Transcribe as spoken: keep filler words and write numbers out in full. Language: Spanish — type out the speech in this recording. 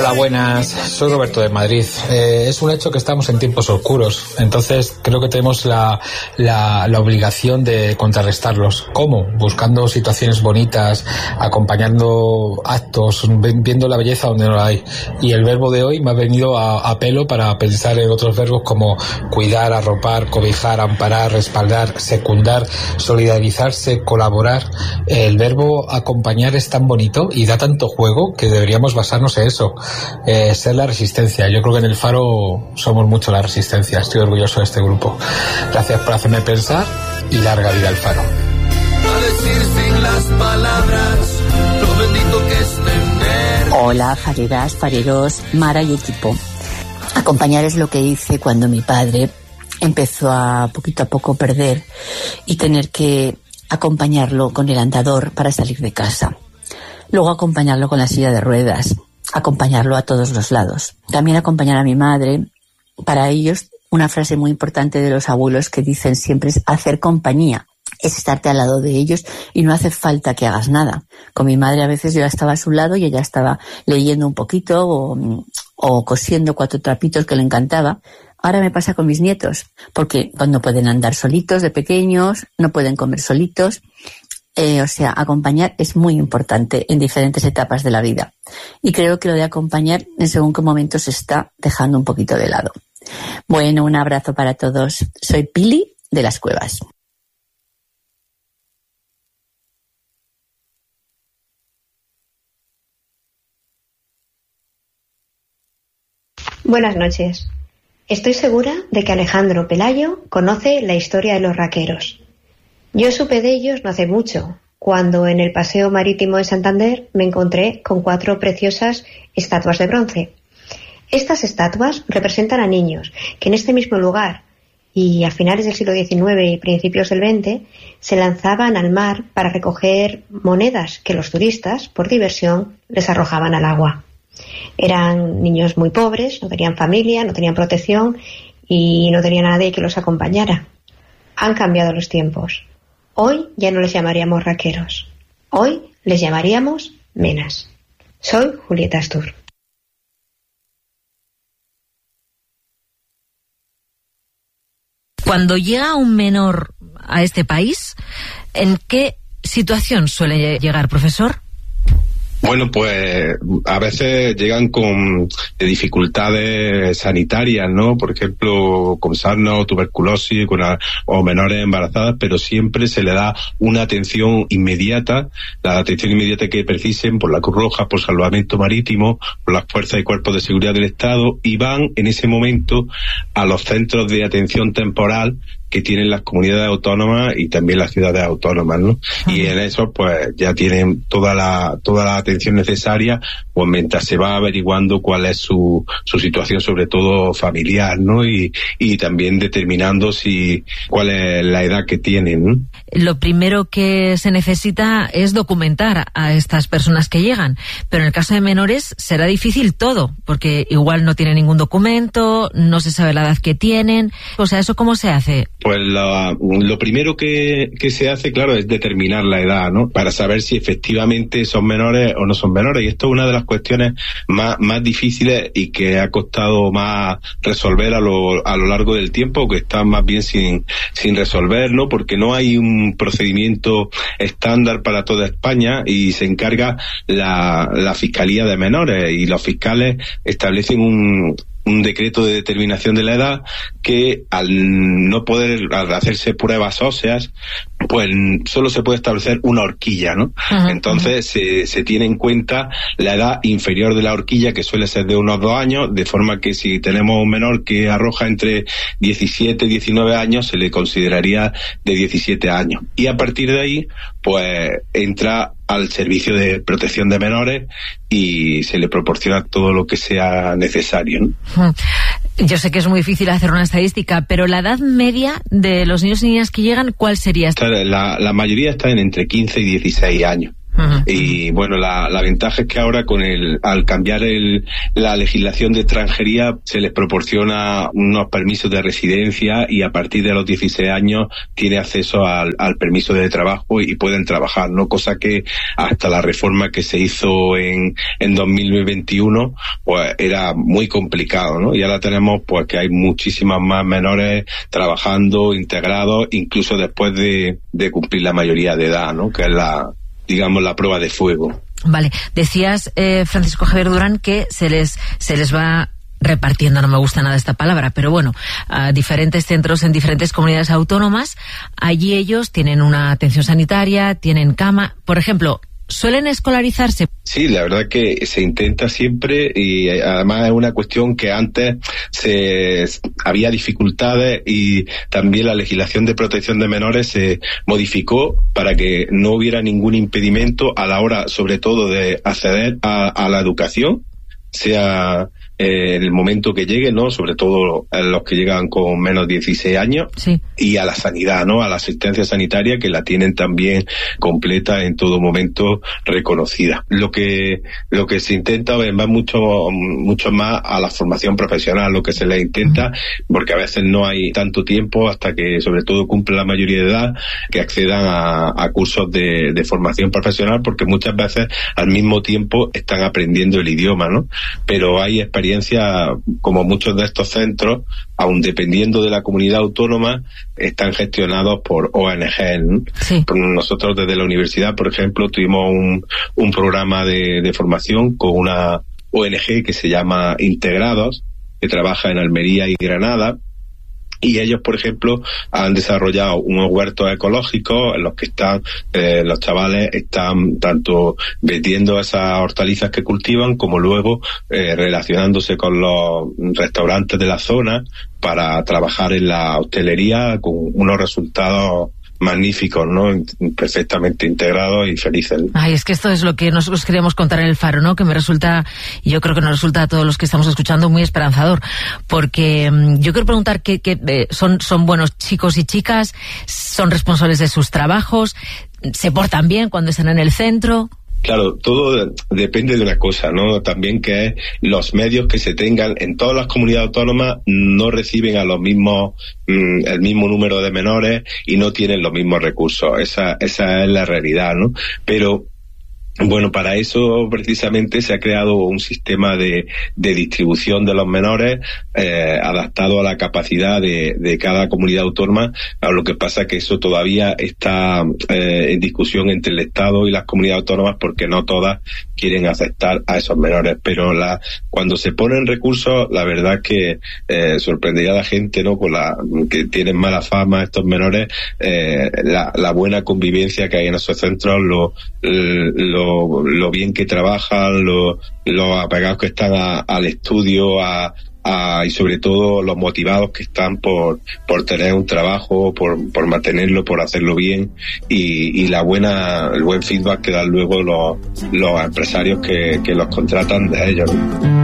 Hola, buenas. Soy Roberto de Madrid. Eh, es un hecho que estamos en tiempos oscuros, entonces creo que tenemos la, la, la obligación de contrarrestarlos. ¿Cómo? Buscando situaciones bonitas, acompañando actos, viendo la belleza donde no la hay. Y el verbo de hoy me ha venido a, a pelo para pensar en otros verbos como cuidar, arropar, cobijar, amparar, respaldar, secundar, solidarizarse, colaborar. El verbo acompañar es tan bonito y da tanto juego que deberíamos basarnos en eso. Eh, ser la resistencia. Yo creo que en el Faro somos mucho la resistencia. Estoy orgulloso de este grupo. Gracias por hacerme pensar y larga vida al Faro. A decir sin las palabras lo bendito que es tener. Hola, fareras, fareros, Mara y equipo. Acompañar es lo que hice cuando mi padre empezó a poquito a poco perder y tener que acompañarlo con el andador para salir de casa. Luego acompañarlo con la silla de ruedas. Acompañarlo a todos los lados. También acompañar a mi madre. Para ellos, una frase muy importante de los abuelos que dicen siempre es hacer compañía. Es estarte al lado de ellos y no hace falta que hagas nada. Con mi madre a veces yo estaba a su lado y ella estaba leyendo un poquito o, o cosiendo cuatro trapitos que le encantaba. Ahora me pasa con mis nietos, porque cuando pueden andar solitos de pequeños, no pueden comer solitos. Eh, o sea, acompañar es muy importante en diferentes etapas de la vida. Y creo que lo de acompañar en según qué momento se está dejando un poquito de lado. Bueno, un abrazo para todos. Soy Pili de Las Cuevas. Buenas noches. Estoy segura de que Alejandro Pelayo conoce la historia de los raqueros. Yo supe de ellos no hace mucho, cuando en el Paseo Marítimo de Santander me encontré con cuatro preciosas estatuas de bronce. Estas estatuas representan a niños que en este mismo lugar, y a finales del siglo diecinueve y principios del veinte, se lanzaban al mar para recoger monedas que los turistas, por diversión, les arrojaban al agua. Eran niños muy pobres, no tenían familia, no tenían protección y no tenía nadie que los acompañara. Han cambiado los tiempos. Hoy ya no les llamaríamos raqueros. Hoy les llamaríamos menas. Soy Julieta Astur. Cuando llega un menor a este país, ¿en qué situación suele llegar, profesor? Bueno, pues a veces llegan con dificultades sanitarias, ¿no? Por ejemplo, con sarna, tuberculosis, con a, o menores embarazadas, pero siempre se le da una atención inmediata, la atención inmediata que precisen por la Cruz Roja, por Salvamento Marítimo, por las fuerzas y cuerpos de seguridad del Estado, y van en ese momento a los centros de atención temporal que tienen las comunidades autónomas y también las ciudades autónomas, ¿no? Uh-huh. Y en eso, pues, ya tienen toda la toda la atención necesaria, pues mientras se va averiguando cuál es su su situación, sobre todo familiar, ¿no? Y y también determinando si cuál es la edad que tienen, ¿no? Lo primero que se necesita es documentar a estas personas que llegan, pero en el caso de menores será difícil todo, porque igual no tienen ningún documento, no se sabe la edad que tienen, o sea, ¿eso cómo se hace? Pues lo, lo primero que, que se hace, claro, es determinar la edad, ¿no? Para saber si efectivamente son menores o no son menores. Y esto es una de las cuestiones más, más difíciles y que ha costado más resolver a lo, a lo largo del tiempo, que está más bien sin, sin resolver, ¿no? Porque no hay un procedimiento estándar para toda España y se encarga la, la Fiscalía de Menores, y los fiscales establecen un un decreto de determinación de la edad que, al no poder al hacerse pruebas óseas, pues solo se puede establecer una horquilla, ¿no? Uh-huh. Entonces se, se tiene en cuenta la edad inferior de la horquilla, que suele ser de unos dos años, de forma que si tenemos un menor que arroja entre diecisiete y diecinueve años, se le consideraría de diecisiete años. Y a partir de ahí, pues entra al servicio de protección de menores y se le proporciona todo lo que sea necesario, ¿no? Yo sé que es muy difícil hacer una estadística, pero la edad media de los niños y niñas que llegan, ¿cuál sería? La, la mayoría están entre quince y dieciséis años. Uh-huh. Y bueno, la, la ventaja es que ahora con el, al cambiar el, la legislación de extranjería se les proporciona unos permisos de residencia y a partir de los dieciséis años tiene acceso al, al permiso de trabajo y pueden trabajar, ¿no? Cosa que hasta la reforma que se hizo en, en dos mil veintiuno pues era muy complicado, ¿no? Y ahora tenemos pues que hay muchísimas más menores trabajando, integrados, incluso después de, de cumplir la mayoría de edad, ¿no? Que es la, digamos, la prueba de fuego. Vale, decías, eh, Francisco Javier Durán, que se les, se les va repartiendo, no me gusta nada esta palabra, pero bueno, a diferentes centros en diferentes comunidades autónomas. Allí ellos tienen una atención sanitaria, tienen cama, por ejemplo, ¿suelen escolarizarse? Sí, la verdad que se intenta siempre y además es una cuestión que antes se había dificultades y también la legislación de protección de menores se modificó para que no hubiera ningún impedimento a la hora, sobre todo, de acceder a, a la educación, sea eh, en el momento que llegue, ¿no? Sobre todo los que llegan con menos de dieciséis años, sí. Y a la sanidad, ¿no? A la asistencia sanitaria, que la tienen también completa en todo momento, reconocida. Lo que lo que se intenta va mucho mucho más a la formación profesional, lo que se les intenta, porque a veces no hay tanto tiempo hasta que sobre todo cumplen la mayoría de edad, que accedan a, a cursos de, de formación profesional, porque muchas veces al mismo tiempo están aprendiendo el idioma, ¿no? Pero hay experiencias, como muchos de estos centros, aun dependiendo de la comunidad autónoma, están gestionados por O N G, ¿no? Sí. Nosotros desde la universidad, por ejemplo, tuvimos un, un programa de, de formación con una O N G que se llama Integrados, que trabaja en Almería y Granada. Y ellos, por ejemplo, han desarrollado unos huertos ecológicos en los que están, eh, los chavales están tanto vendiendo esas hortalizas que cultivan como luego eh, relacionándose con los restaurantes de la zona para trabajar en la hostelería con unos resultados magníficos, ¿no? Perfectamente integrados y felices. Ay, es que esto es lo que nosotros queríamos contar en El Faro, ¿no? Que me resulta, y yo creo que nos resulta a todos los que estamos escuchando muy esperanzador, porque um, yo quiero preguntar que, que eh, son, son buenos chicos y chicas, son responsables de sus trabajos, se portan bien cuando están en el centro. Claro, todo depende de una cosa, ¿no? También que es los medios que se tengan en todas las comunidades autónomas no reciben a los mismos, mmm, el mismo número de menores y no tienen los mismos recursos. Esa, esa es la realidad, ¿no? Pero bueno, para eso precisamente se ha creado un sistema de, de distribución de los menores eh, adaptado a la capacidad de, de cada comunidad autónoma. Lo que pasa es que eso todavía está eh, en discusión entre el Estado y las comunidades autónomas porque no todas quieren aceptar a esos menores. Pero la, cuando se ponen recursos, la verdad es que eh, sorprendería a la gente, ¿no? Con la que tienen mala fama estos menores, eh, la, la buena convivencia que hay en esos centros, lo, lo Lo, lo bien que trabajan, lo, lo apegados que están a, al estudio, a, a, y sobre todo los motivados que están por, por tener un trabajo, por, por mantenerlo, por hacerlo bien, y, y la buena, el buen feedback que dan luego los, los empresarios que, que los contratan de ellos, ¿no?